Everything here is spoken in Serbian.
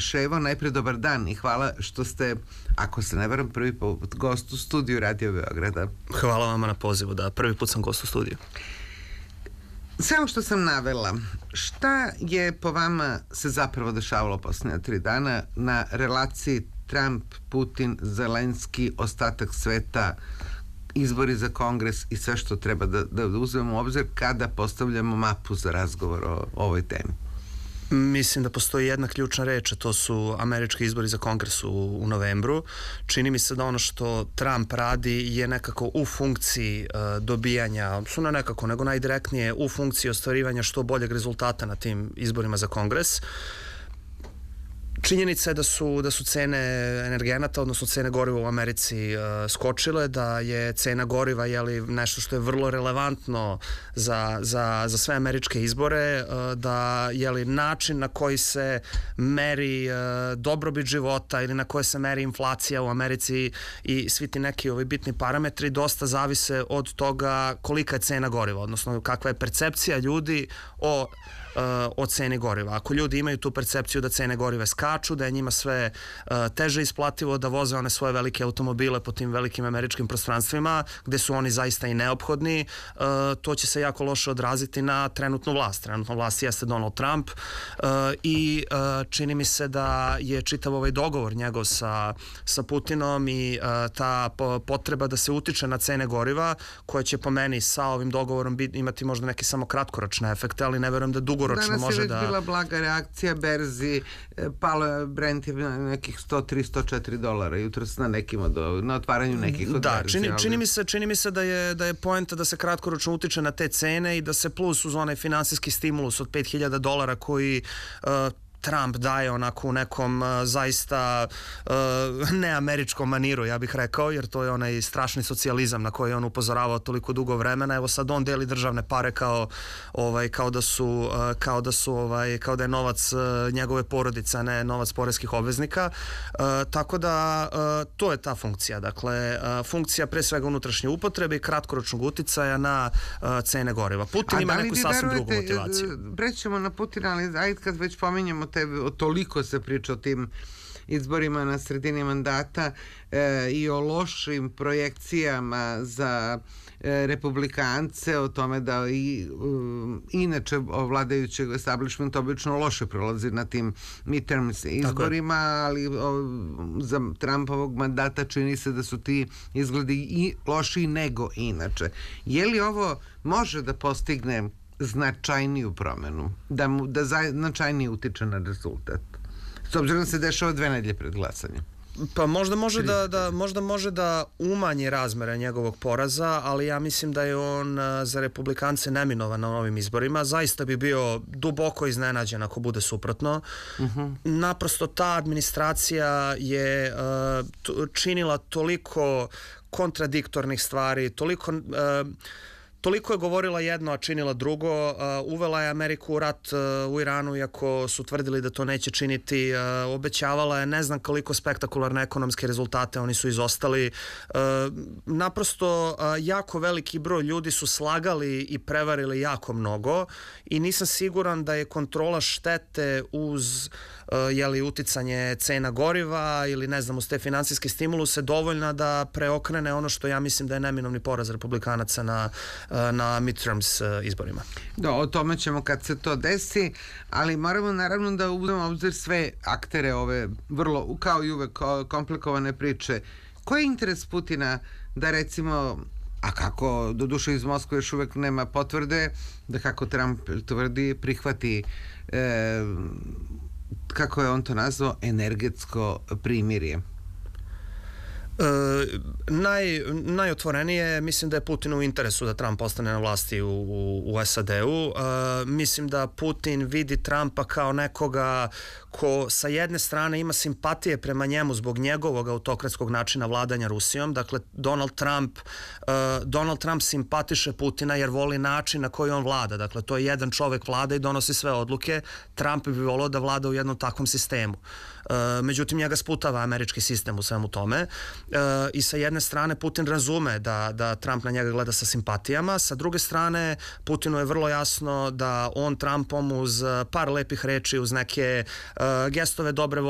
Ševo, najpre dobar dan i hvala što ste, ako se ne varam, prvi put gost u studiju Radio Beograda. Hvala vama na pozivu, da, prvi put sam gost u studiju. Samo što sam navela, šta je po vama se zapravo dešavalo posljednja 3 dana na relaciji Trump, Putin, Zelenski, ostatak sveta, izbori za kongres i sve što treba da uzmemo u obzir kada postavljamo mapu za razgovor o ovoj temi? Mislim da postoji jedna ključna reč, a to su američki izbori za kongres u novembru. Čini mi se da ono što Trump radi je nekako u funkciji dobijanja, ne nekako, nego najdirektnije u funkciji ostvarivanja što boljeg rezultata na tim izborima za kongres. Činjenica je da su cene energenata, odnosno cene goriva u Americi skočile, da je cena goriva nešto što je vrlo relevantno za sve američke izbore, da način na koji se meri dobrobit života ili na koje se meri inflacija u Americi i svi ti neki bitni parametri dosta zavise od toga kolika je cena goriva, odnosno kakva je percepcija ljudi o ceni goriva. Ako ljudi imaju tu percepciju da cene goriva skaču, da je njima sve teže isplativo da voze one svoje velike automobile po tim velikim američkim prostranstvima gde su oni zaista i neophodni, to će se jako loše odraziti na trenutnu vlast. Trenutno vlast jeste Donald Trump i čini mi se da je čitav ovaj dogovor njegov sa Putinom i ta potreba da se utiče na cene goriva, koja će po meni sa ovim dogovorom imati možda neke samo kratkoročne efekte, ali ne verujem da dugoročno može da... Danas je već bila blaga reakcija berzi, palo je Brent je nekih $103-104 jutros na otvaranju nekih od berzi. Da, čini mi se da je poenta da se kratkoročno utiče na te cene i da se plus uz onaj finansijski stimulus od $5.000 koji Trump daje onako u nekom zaista neameričkom maniru, ja bih rekao, jer to je onaj strašni socijalizam na koji je on upozoravao toliko dugo vremena. Evo sad on deli državne pare kao da je novac njegove porodice, a ne novac poreskih obveznika. Tako da to je ta funkcija. Dakle, funkcija pre svega unutrašnje upotrebe i kratkoročnog uticaja na cene goriva. Putin ima neku sasvim drugu motivaciju. Prećemo na Putina, ali ajde kad već pominjemo toliko se priča o tim izborima na sredini mandata i o lošim projekcijama za republikance, o tome da i inače vladajućeg establishment obično loše prolazi na tim midterms izborima, ali za Trumpovog mandata čini se da su ti izgledi i lošiji nego inače. Je li ovo može da postigne značajniju promenu, da značajnije utiče na rezultat, s obzirom da se dešava 2 nedelje pred glasanjem? Pa možda može da umanji razmere njegovog poraza, ali ja mislim da je on za republikance neminovan na ovim izborima. Zaista bi bio duboko iznenađen ako bude suprotno. Naprosto ta administracija je činila toliko kontradiktornih stvari, toliko je govorila jedno, a činila drugo. Uvela je Ameriku u rat u Iranu, iako su tvrdili da to neće činiti. Obećavala je ne znam koliko spektakularne ekonomske rezultate, oni su izostali. Naprosto jako veliki broj ljudi su slagali i prevarili jako mnogo i nisam siguran da je kontrola štete uz uticanje cena goriva ili ne znam uz te finansijske stimuluse dovoljna da preokrene ono što ja mislim da je neminovni poraz republikanaca na midterms izborima. Da, o tome ćemo kad se to desi, ali moramo naravno da uzmemo obzir sve aktere ove vrlo, kao i uvek, komplikovane priče. Koji je interes Putina da recimo, a kako doduše iz Moskve još uvek nema potvrde, da kako Trump tvrdi prihvati kako je on to nazvao, energetsko primirje? Najotvorenije mislim da je Putinu u interesu da Trump ostane na vlasti u SAD-u. Mislim da Putin vidi Trumpa kao nekoga ko sa jedne strane ima simpatije prema njemu zbog njegovog autokratskog načina vladanja Rusijom. Dakle, Donald Trump simpatiše Putina jer voli način na koji on vlada. Dakle, to je jedan čovek vlada i donosi sve odluke. Trump bi volio da vlada u jednom takvom sistemu. Međutim, njega sputava američki sistem u svemu tome i sa jedne strane Putin razume da Trump na njega gleda sa simpatijama, sa druge strane Putinu je vrlo jasno da on Trumpom uz par lepih reči, uz neke gestove dobre volje